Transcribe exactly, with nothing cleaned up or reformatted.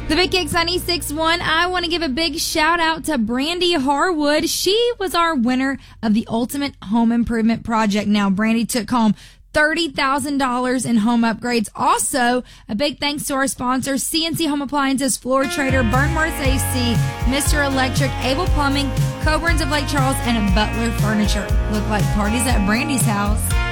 The Big Kicks ninety-six point one. I want to give a big shout out to Brandy Harwood. She was our winner of the Ultimate Home Improvement Project. Now, Brandy took home thirty thousand dollars in home upgrades. Also, a big thanks to our sponsors, C N C Home Appliances, Floor Trader, Burnworth A C, Mister Electric, Able Plumbing, Coburn's of Lake Charles, and Butler Furniture. Look like parties at Brandy's house.